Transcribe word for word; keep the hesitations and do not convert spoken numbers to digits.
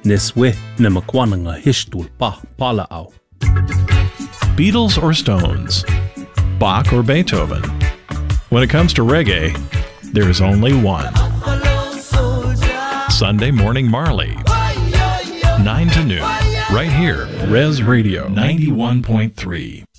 Neswe na makwananga hishtul pa pala au. Beatles or Stones? Bach or Beethoven? When it comes to reggae, there is only one. Sunday Morning Marley, nine to noon, right here, Res Radio ninety-one point three.